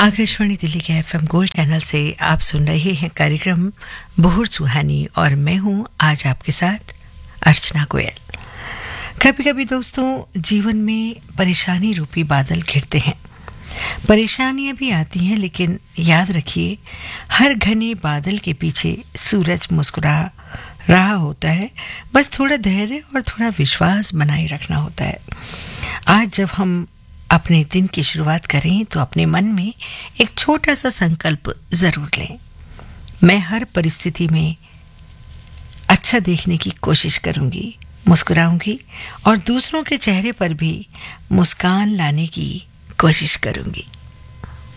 आकाशवाणी दिल्ली के FM gold channel से आप सुन रहे हैं कार्यक्रम बहुत सुहानी और मैं हूं आज आपके साथ अर्चना गोयल। कभी कभी दोस्तों जीवन में परेशानी रूपी बादल घिरते हैं, परेशानियां भी आती हैं, लेकिन याद रखिए हर घने बादल के पीछे सूरज मुस्कुरा रहा होता है। बस थोड़ा धैर्य और थोड़ा विश्वास बनाए रखना होता है। आज जब हम अपने दिन की शुरुआत करें तो अपने मन में एक छोटा सा संकल्प जरूर लें। मैं हर परिस्थिति में अच्छा देखने की कोशिश करूंगी, मुस्कुराऊंगी और दूसरों के चेहरे पर भी मुस्कान लाने की कोशिश करूंगी।